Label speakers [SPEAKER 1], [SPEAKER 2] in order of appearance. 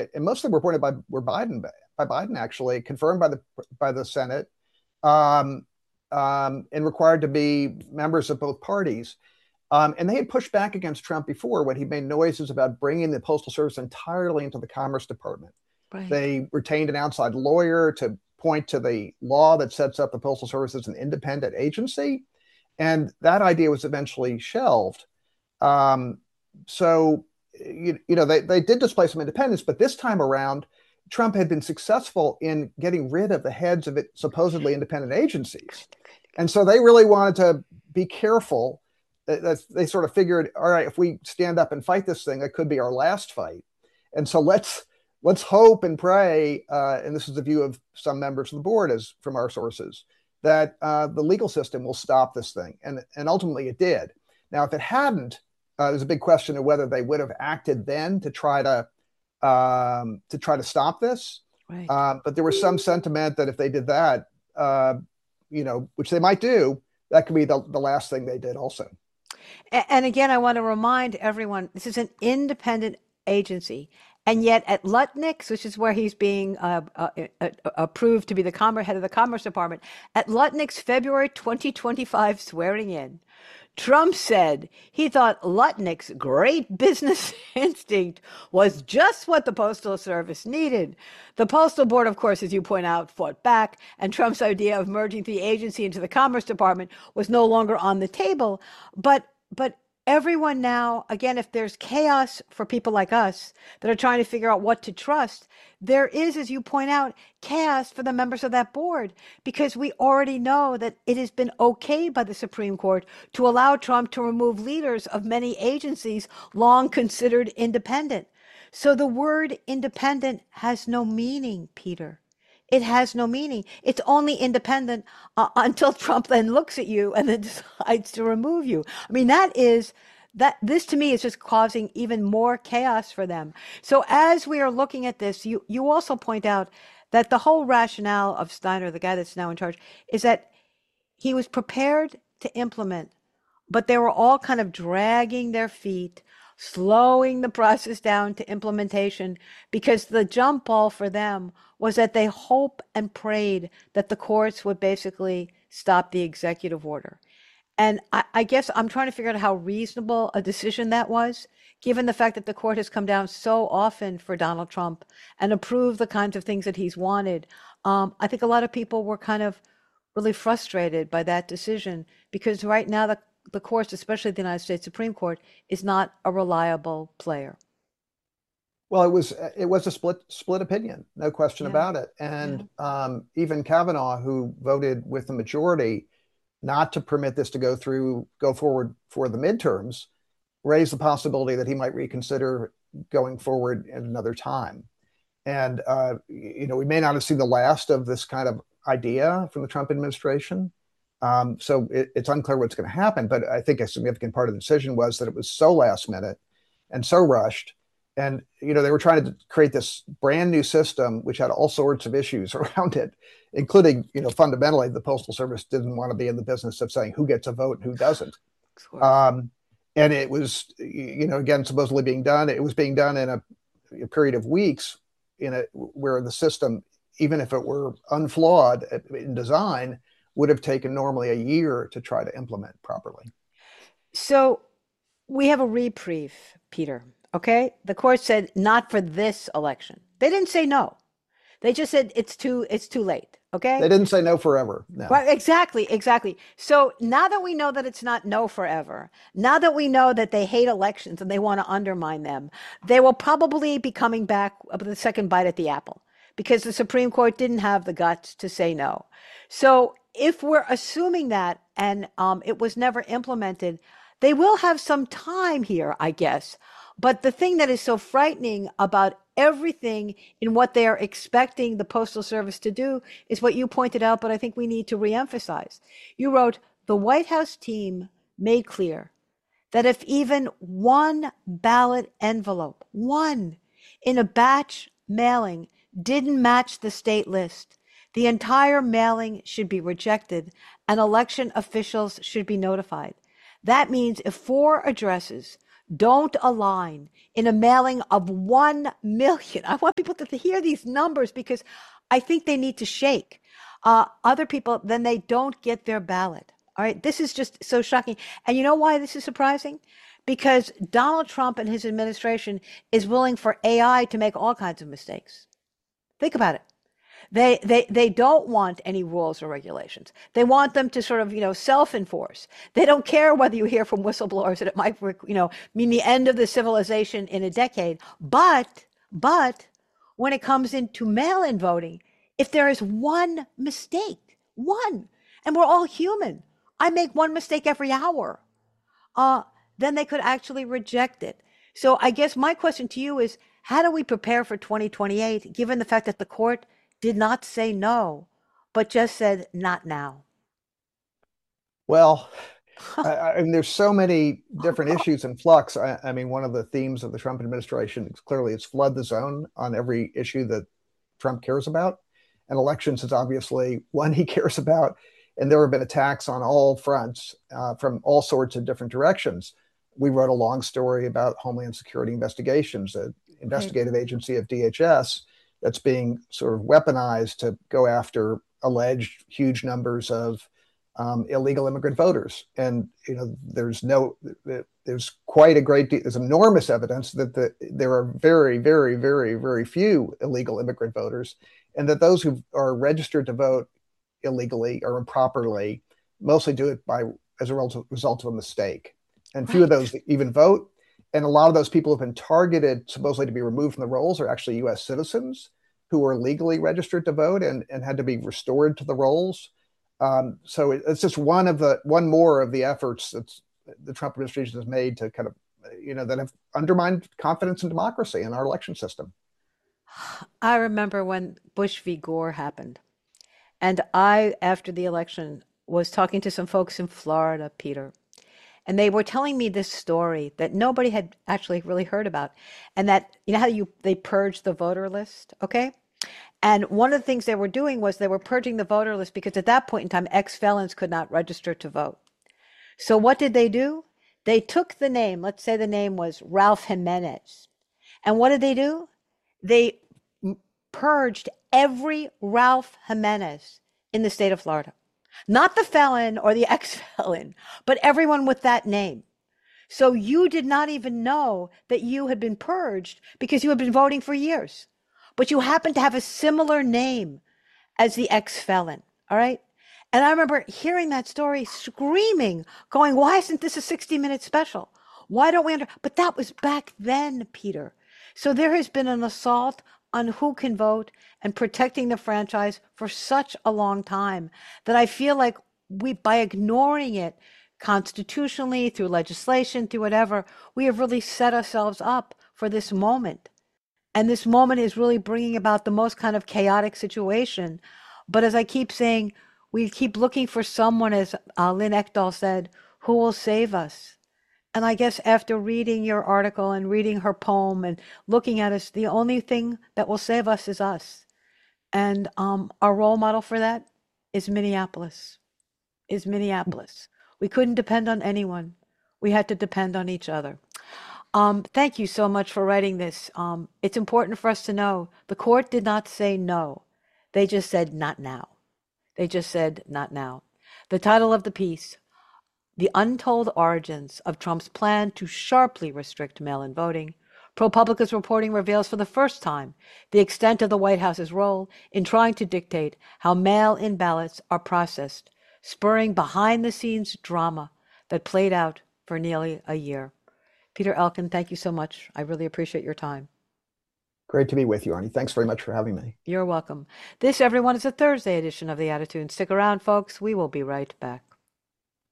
[SPEAKER 1] and most of them were appointed by Biden actually, confirmed by the Senate, um, and required to be members of both parties. And they had pushed back against Trump before when he made noises about bringing the Postal Service entirely into the Commerce Department.
[SPEAKER 2] Right.
[SPEAKER 1] They retained an outside lawyer to point to the law that sets up the Postal Service as an independent agency. And that idea was eventually shelved. Um, so, they did display some independence, but this time around, Trump had been successful in getting rid of the heads of it supposedly independent agencies. And so they really wanted to be careful. They sort of figured, all right, if we stand up and fight this thing, that could be our last fight. And so let's hope and pray, and this is the view of some members of the board, as from our sources, that the legal system will stop this thing, and ultimately it did. Now, if it hadn't, there's a big question of whether they would have acted then to try to stop this.
[SPEAKER 2] Right.
[SPEAKER 1] But there was some sentiment that if they did that, which they might do, that could be the last thing they did also.
[SPEAKER 2] And again, I want to remind everyone, this is an independent agency. And yet at Lutnick's, which is where he's being approved to be the head of the Commerce Department, at Lutnick's February 2025 swearing in, Trump said he thought Lutnick's great business instinct was just what the Postal Service needed. The Postal Board, of course, as you point out, fought back, and Trump's idea of merging the agency into the Commerce Department was no longer on the table. But everyone now, again, if there's chaos for people like us that are trying to figure out what to trust, there is, as you point out, chaos for the members of that board, because we already know that it has been okay by the Supreme Court to allow Trump to remove leaders of many agencies long considered independent. So the word independent has no meaning, Peter. It has no meaning. It's only independent until Trump then looks at you and then decides to remove you. I mean, this to me is just causing even more chaos for them. So as we are looking at this, you also point out that the whole rationale of Steiner, the guy that's now in charge, is that he was prepared to implement, but they were all kind of dragging their feet, slowing the process down to implementation, because the jump ball for them was that they hope and prayed that the courts would basically stop the executive order. And I guess I'm trying to figure out how reasonable a decision that was, given the fact that the court has come down so often for Donald Trump and approved the kinds of things that he's wanted. I think a lot of people were kind of really frustrated by that decision, because right now the courts, especially the United States Supreme Court, is not a reliable player.
[SPEAKER 1] Well, it was a split opinion, no question
[SPEAKER 2] Yeah,
[SPEAKER 1] about it.
[SPEAKER 2] yeah.
[SPEAKER 1] And even Kavanaugh, who voted with the majority not to permit this to go forward for the midterms, raised the possibility that he might reconsider going forward at another time. And we may not have seen the last of this kind of idea from the Trump administration. So it's unclear what's going to happen. But I think a significant part of the decision was that it was so last minute and so rushed. And they were trying to create this brand new system which had all sorts of issues around it, including fundamentally the Postal Service didn't want to be in the business of saying who gets a vote and who doesn't.
[SPEAKER 2] Of course.
[SPEAKER 1] And it was again supposedly being done. It was being done in a period of weeks where the system, even if it were unflawed in design, would have taken normally a year to try to implement properly.
[SPEAKER 2] So we have a reprieve, Peter. Okay. The court said not for this election. They didn't say no. They just said it's too late.
[SPEAKER 1] They
[SPEAKER 2] Okay.
[SPEAKER 1] didn't say no forever. No.
[SPEAKER 2] Right, exactly, exactly. So now that we know that it's not no forever, now that we know that they hate elections and they want to undermine them, they will probably be coming back with a second bite at the apple, because the Supreme Court didn't have the guts to say no. So if we're assuming that, and it was never implemented, they will have some time here, I guess. But the thing that is so frightening about everything in what they are expecting the Postal Service to do is what you pointed out, but I think we need to reemphasize. You wrote, the White House team made clear that if even one ballot envelope, one, in a batch mailing didn't match the state list, the entire mailing should be rejected and election officials should be notified. That means if four addresses don't align in a mailing of 1 million. I want people to hear these numbers because I think they need to shake. Other people, then they don't get their ballot. All right. This is just so shocking. And you know why this is surprising? Because Donald Trump and his administration is willing for AI to make all kinds of mistakes. Think about it. They don't want any rules or regulations. They want them to sort of, self-enforce. They don't care whether you hear from whistleblowers that it might, mean the end of the civilization in a decade. But when it comes into mail-in voting, if there is one mistake, one, and we're all human, I make one mistake every hour, then they could actually reject it. So I guess my question to you is, how do we prepare for 2028, given the fact that the court did not say no, but just said not now?
[SPEAKER 1] Well, I mean, there's so many different issues in flux. I mean, one of the themes of the Trump administration is clearly it's flood the zone on every issue that Trump cares about. And elections is obviously one he cares about. And there have been attacks on all fronts from all sorts of different directions. We wrote a long story about Homeland Security investigations, an investigative agency of DHS that's being sort of weaponized to go after alleged huge numbers of illegal immigrant voters. And there's quite a great deal, there's enormous evidence that there are very, very, very, very few illegal immigrant voters, and that those who are registered to vote illegally or improperly mostly do it as a result of a mistake. And few of those even vote. And a lot of those people who have been targeted, supposedly to be removed from the rolls, are actually U.S. citizens who are legally registered to vote and had to be restored to the rolls. So it's just one more of the efforts that the Trump administration has made to kind of, that have undermined confidence in democracy and our election system.
[SPEAKER 2] I remember when Bush v. Gore happened. And I, after the election, was talking to some folks in Florida, Peter, and they were telling me this story that nobody had actually really heard about. And that, how they purged the voter list, okay? And one of the things they were doing was they were purging the voter list because at that point in time, ex-felons could not register to vote. So what did they do? They took the name, let's say the name was Ralph Jimenez. And what did they do? They purged every Ralph Jimenez in the state of Florida. Not the felon or the ex-felon, but everyone with that name. So you did not even know that you had been purged because you had been voting for years. But you happened to have a similar name as the ex-felon, all right? And I remember hearing that story, screaming, going, why isn't this a 60-minute special? Why don't we But that was back then, Peter. So there has been an assault on who can vote and protecting the franchise for such a long time that I feel like by ignoring it constitutionally, through legislation, through whatever, we have really set ourselves up for this moment. And this moment is really bringing about the most kind of chaotic situation. But as I keep saying, we keep looking for someone, as Lynn Ekdahl said, who will save us. And I guess after reading your article and reading her poem and looking at us, the only thing that will save us is us. And our role model for that is Minneapolis. We couldn't depend on anyone. We had to depend on each other. Thank you so much for writing this. It's important for us to know the court did not say no. They just said not now. They just said not now. The title of the piece, The Untold Origins of Trump's Plan to Sharply Restrict Mail-in Voting. ProPublica's reporting reveals for the first time the extent of the White House's role in trying to dictate how mail-in ballots are processed, spurring behind-the-scenes drama that played out for nearly a year. Peter Elkin, thank you so much. I really appreciate your time.
[SPEAKER 1] Great to be with you, Arnie. Thanks very much for having me.
[SPEAKER 2] You're welcome. This, everyone, is a Thursday edition of The Attitude. Stick around, folks. We will be right back.